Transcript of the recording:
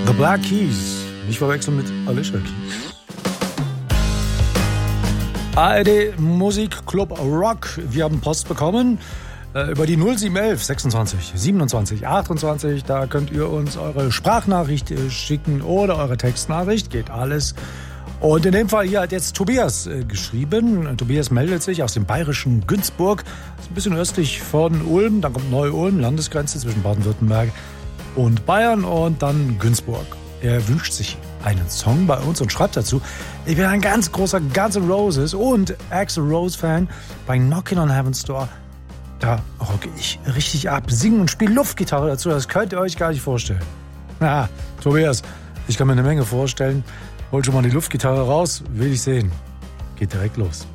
The Black Keys. Nicht verwechseln mit Alicia Keys. ARD Musikclub Rock. Wir haben Post bekommen über die 0711 26 27 28. Da könnt ihr uns eure Sprachnachricht schicken oder eure Textnachricht. Geht alles. Und in dem Fall hier hat jetzt Tobias geschrieben. Tobias meldet sich aus dem bayerischen Günzburg. Das ist ein bisschen östlich von Ulm. Dann kommt Neu-Ulm, Landesgrenze zwischen Baden-Württemberg und Bayern und dann Günzburg. Er wünscht sich einen Song bei uns und schreibt dazu: Ich bin ein ganz großer Guns N' Roses und Axl Rose Fan. Bei Knockin' on Heaven's Door, da rocke ich richtig ab, singe und spiele Luftgitarre dazu. Das könnt ihr euch gar nicht vorstellen. Ja, Tobias, ich kann mir eine Menge vorstellen. Holt schon mal die Luftgitarre raus, will ich sehen. Geht direkt los.